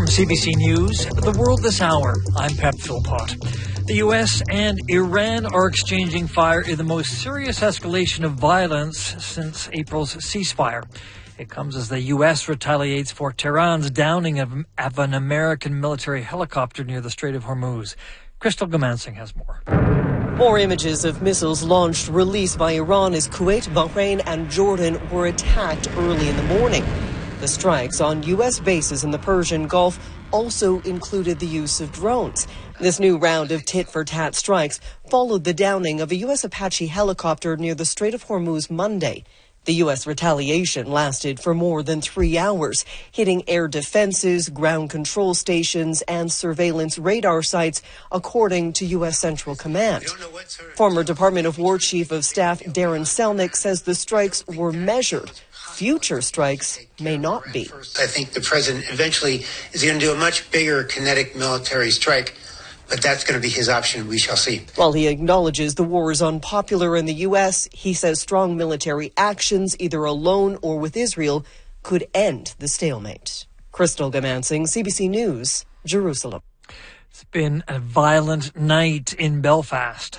CBC News, The World This Hour. I'm Pep Philpott. The U.S. and Iran are exchanging fire in the most serious escalation of violence since April's ceasefire. It comes as the U.S. retaliates for Tehran's downing of an American military helicopter near the Strait of Hormuz. Crystal Gamansing has more. More images of missiles launched released by Iran as Kuwait, Bahrain and Jordan were attacked early in the morning. The strikes on U.S. bases in the Persian Gulf also included the use of drones. This new round of tit-for-tat strikes followed the downing of a U.S. Apache helicopter near the Strait of Hormuz Monday. The U.S. retaliation lasted for more than 3 hours, hitting air defenses, ground control stations, and surveillance radar sites, according to U.S. Central Command. Former Department of War Chief of Staff Darren Selnick says the strikes were measured. Future strikes may not be. I think the president eventually is going to do a much bigger kinetic military strike, but that's going to be his option. We shall see. While he acknowledges the war is unpopular in the U.S., he says strong military actions, either alone or with Israel, could end the stalemate. Crystal Gamansing, CBC News, Jerusalem. It's been a violent night in Belfast.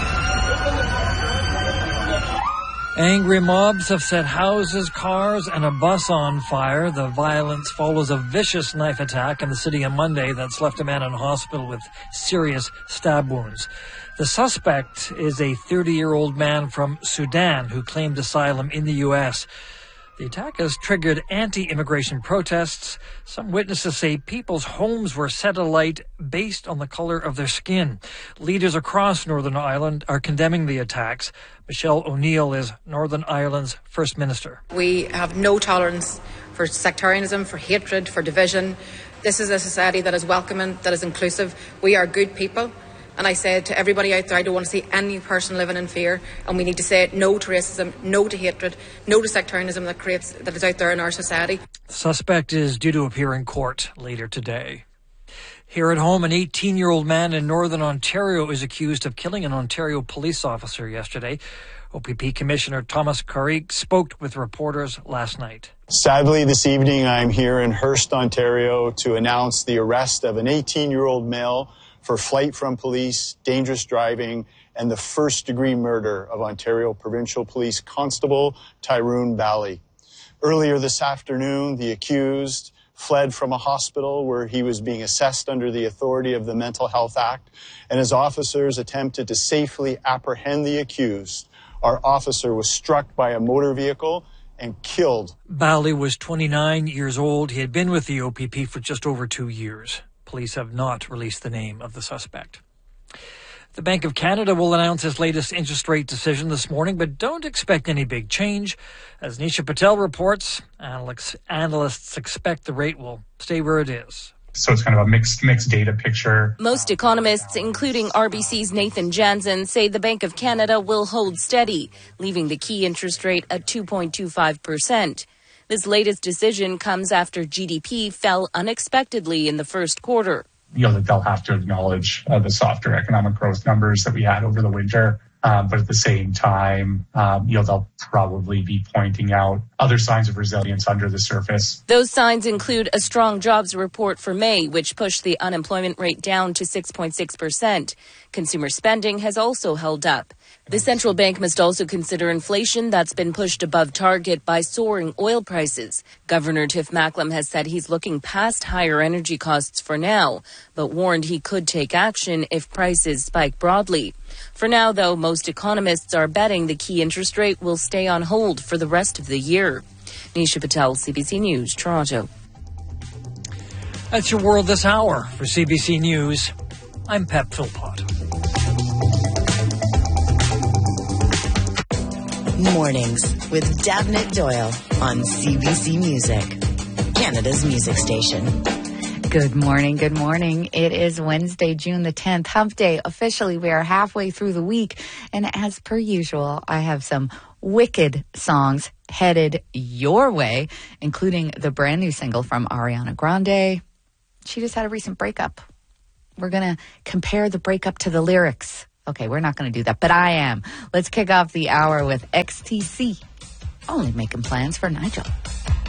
Angry mobs have set houses, cars, and a bus on fire. The violence follows a vicious knife attack in the city on Monday that's left a man in hospital with serious stab wounds. The suspect is a 30-year-old man from Sudan who claimed asylum in the U.S. The attack has triggered anti-immigration protests. Some witnesses say people's homes were set alight based on the color of their skin. Leaders across Northern Ireland are condemning the attacks. Michelle O'Neill is Northern Ireland's First Minister. We have no tolerance for sectarianism, for hatred, for division. This is a society that is welcoming, that is inclusive. We are good people. And I said to everybody out there, I don't want to see any person living in fear. And we need to say no to racism, no to hatred, no to sectarianism that is out there in our society. The suspect is due to appear in court later today. Here at home, an 18-year-old man in Northern Ontario is accused of killing an Ontario police officer yesterday. OPP Commissioner Thomas Carrick spoke with reporters last night. Sadly, this evening I'm here in Hearst, Ontario to announce the arrest of an 18-year-old male for flight from police, dangerous driving, and the first-degree murder of Ontario Provincial Police Constable Tyrone Bally. Earlier this afternoon, the accused fled from a hospital where he was being assessed under the authority of the Mental Health Act, and as officers attempted to safely apprehend the accused, our officer was struck by a motor vehicle and killed. Bally was 29 years old. He had been with the OPP for just over 2 years. Police have not released the name of the suspect. The Bank of Canada will announce its latest interest rate decision this morning, but don't expect any big change. As Nisha Patel reports, analysts expect the rate will stay where it is. So it's kind of a mixed data picture. Most economists, including RBC's Nathan Jansen, say the Bank of Canada will hold steady, leaving the key interest rate at 2.25%. This latest decision comes after GDP fell unexpectedly in the first quarter. That they'll have to acknowledge the softer economic growth numbers that we had over the winter. But at the same time, they'll probably be pointing out other signs of resilience under the surface. Those signs include a strong jobs report for May, which pushed the unemployment rate down to 6.6%. Consumer spending has also held up. The central bank must also consider inflation that's been pushed above target by soaring oil prices. Governor Tiff Macklem has said he's looking past higher energy costs for now, but warned he could take action if prices spike broadly. For now, though, most economists are betting the key interest rate will stay on hold for the rest of the year. Nisha Patel, CBC News, Toronto. That's your World This Hour. For CBC News, I'm Pep Philpott. Mornings with Davnit Doyle on CBC Music, Canada's music station. Good morning. Good morning. It is Wednesday, June the 10th, hump day. Officially, we are halfway through the week. And as per usual, I have some wicked songs headed your way, including the brand new single from Ariana Grande. She just had a recent breakup. We're going to compare the breakup to the lyrics. Okay, we're not going to do that, but I am. Let's kick off the hour with XTC. Only making plans for Nigel.